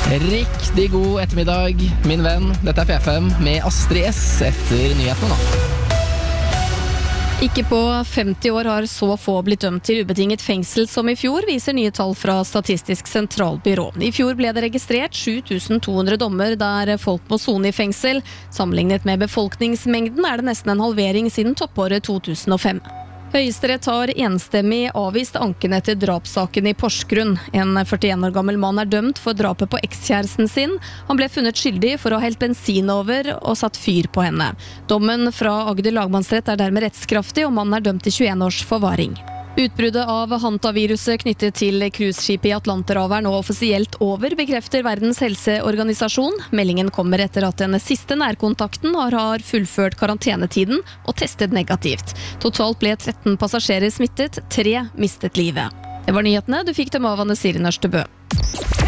Riktig god ettermiddag, min venn. Dette P5 med Astrid S etter nyhetene nå. Ikke på 50 år har så få blitt dømt til ubetinget fengsel som i fjor, viser nye tall fra Statistisk sentralbyrå. I fjor ble det registrert 7200 dommer der folk må sone i fengsel. Sammenlignet med befolkningsmengden er det nesten en halvering siden toppåret 2005. Høyesterett har enstemmig avvist ankene til drapssaken i Porsgrunn. En 41 år gammel mann er dømt for drapet på ekskjæresten sin. Han ble funnet skyldig for å ha helt bensin over og satt fyr på henne. Dommen fra Agder lagmannsrett er dermed rettskraftig, og mannen er dømt til 21 års forvaring. Utbruddet av Hanta-viruset knyttet til cruiseskipet i Atlanterhavet er nå offisielt over, bekrefter Verdens helseorganisasjon. Meldingen kommer etter at den siste nærkontakten har fullført karantenetiden og testet negativt. Totalt ble 13 passasjerer smittet, 3 mistet livet. Det var nyhetene, du fikk dem av Anne Siri Nørstebø.